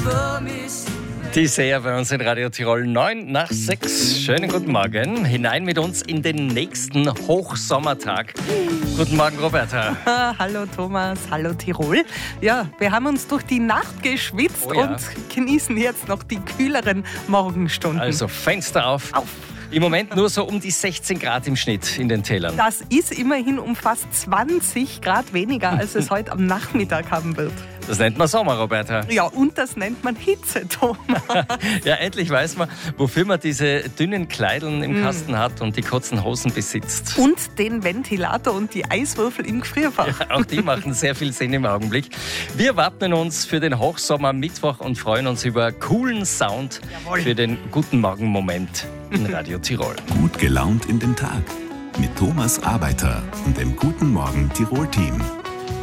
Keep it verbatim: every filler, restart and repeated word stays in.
Die Seher bei uns in Radio Tirol, neun nach sechs. Schönen guten Morgen. Hinein mit uns in den nächsten Hochsommertag. Guten Morgen, Roberta. Hallo Thomas, hallo Tirol. Ja, wir haben uns durch die Nacht geschwitzt Oh ja. und genießen jetzt noch die kühleren Morgenstunden. Also Fenster auf. Auf. Im Moment nur so um die sechzehn Grad im Schnitt in den Tälern. Das ist immerhin um fast zwanzig Grad weniger, als es heute am Nachmittag haben wird. Das nennt man Sommer, Roberta. Ja, und das nennt man Hitze, Thomas. Ja, endlich weiß man, wofür man diese dünnen Kleideln im Kasten hat und die kurzen Hosen besitzt. Und den Ventilator und die Eiswürfel im Gefrierfach. Ja, auch die machen sehr viel Sinn im Augenblick. Wir wappnen uns für den Hochsommer Mittwoch und freuen uns über coolen Sound Jawohl. für den Guten Morgen-Moment in Radio Tirol. Gut gelaunt in den Tag mit Thomas Arbeiter und dem Guten Morgen Tirol-Team.